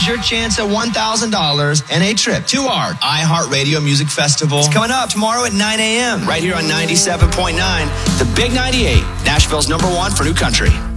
is your chance at $1,000 and a trip to our iHeartRadio Music Festival. It's coming up tomorrow at 9 a.m. right here on 97.9, the Big 98, Nashville's #1 for new country.